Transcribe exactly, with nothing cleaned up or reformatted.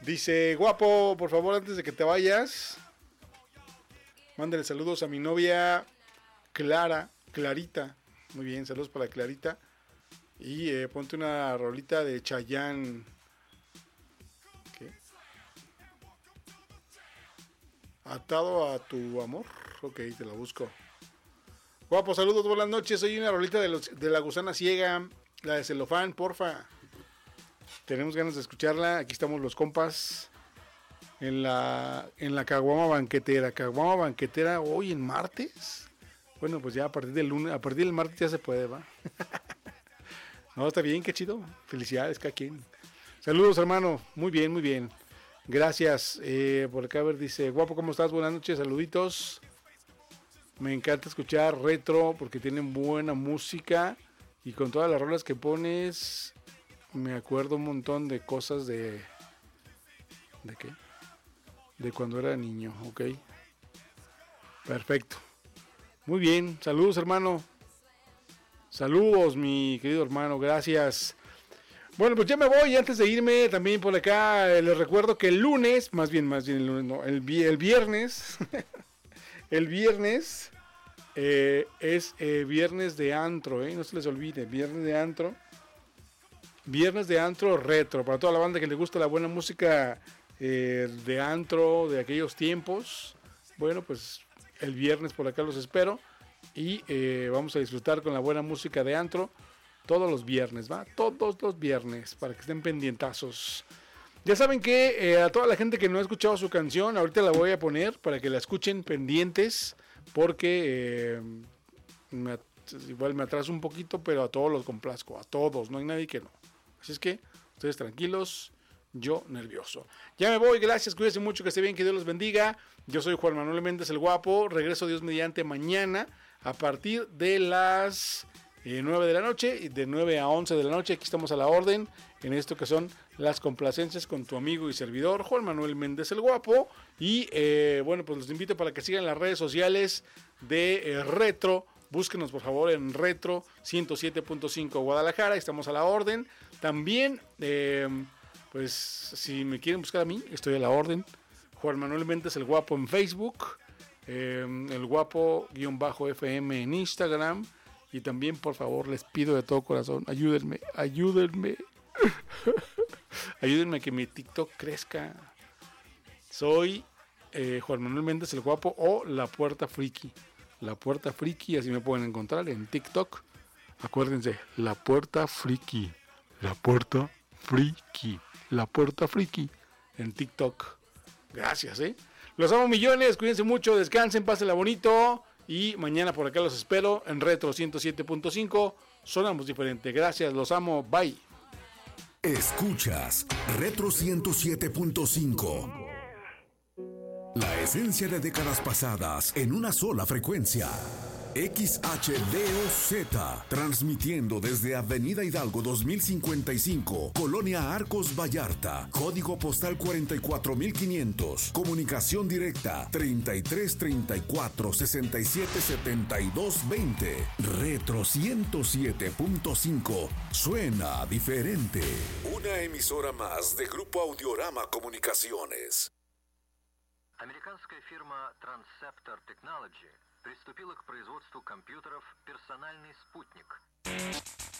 Dice, guapo, por favor, antes de que te vayas, mándale saludos a mi novia Clara, Clarita. Muy bien, saludos para Clarita. Y eh, ponte una rolita de Chayanne. ¿Qué? Atado a tu amor. Ok, te la busco. Guapo, saludos, buenas noches. Soy una rolita de, los, de La Gusana Ciega, la de Celofán, porfa. Tenemos ganas de escucharla. Aquí estamos los compas en la en la Caguama Banquetera. Caguama Banquetera hoy en martes. Bueno, pues ya a partir del lunes, a partir del martes ya se puede, ¿va? No, está bien, qué chido. Felicidades, cada quien. Saludos, hermano. Muy bien, muy bien. Gracias. Eh, por acá, a ver, dice, guapo, ¿cómo estás? Buenas noches, saluditos. Me encanta escuchar retro porque tienen buena música y con todas las rolas que pones me acuerdo un montón de cosas de... ¿De qué? De cuando era niño, ok. Perfecto. Muy bien, saludos, hermano. Saludos, mi querido hermano, gracias. Bueno, pues ya me voy. Antes de irme, también por acá eh, les recuerdo que el lunes, más bien, más bien el lunes, no, el, el viernes, el viernes eh, es eh, viernes de antro, eh, no se les olvide, viernes de antro. Viernes de antro retro, para toda la banda que le gusta la buena música eh, de antro de aquellos tiempos. Bueno, pues el viernes por acá los espero y eh, vamos a disfrutar con la buena música de antro todos los viernes, ¿va? Todos los viernes, para que estén pendientazos. Ya saben que eh, a toda la gente que no ha escuchado su canción, ahorita la voy a poner para que la escuchen pendientes, porque eh, me, igual me atraso un poquito, pero a todos los complazco, a todos, no hay nadie que no. Así es que, ustedes tranquilos, yo nervioso. Ya me voy, gracias, cuídense mucho, que esté bien, que Dios los bendiga. Yo soy Juan Manuel Méndez el Guapo, regreso Dios mediante mañana a partir de las eh, nueve de la noche, y de nueve a once de la noche, aquí estamos a la orden, en esto que son las complacencias con tu amigo y servidor, Juan Manuel Méndez el Guapo. Y eh, bueno, pues los invito para que sigan las redes sociales de eh, Retro. Búsquenos por favor en Retro ciento siete punto cinco Guadalajara, estamos a la orden. También, eh, pues si me quieren buscar a mí, estoy a la orden. Juan Manuel Méndez el Guapo en Facebook, eh, el Guapo-F M en Instagram. Y también, por favor, les pido de todo corazón, ayúdenme, ayúdenme. Ayúdenme a que mi TikTok crezca. Soy eh, Juan Manuel Méndez el Guapo o La Puerta Friki. La Puerta Friki, así me pueden encontrar en TikTok. Acuérdense, La Puerta Friki. La Puerta Friki. La Puerta Friki en TikTok. Gracias, eh. Los amo millones, cuídense mucho, descansen, pásenla bonito. Y mañana por acá los espero en Retro ciento siete punto cinco. Sonamos diferente. Gracias, los amo. Bye. Escuchas Retro ciento siete punto cinco. La esencia de décadas pasadas en una sola frecuencia. X H D O Z, transmitiendo desde Avenida Hidalgo dos mil cincuenta y cinco, Colonia Arcos Vallarta, código postal cuarenta y cuatro mil quinientos, comunicación directa treinta y tres treinta y cuatro sesenta y siete setenta y dos veinte. Retro ciento siete punto cinco, suena diferente. Una emisora más de Grupo Audiorama Comunicaciones. Американская фирма Transceptor Technology приступила к производству компьютеров «Персональный спутник».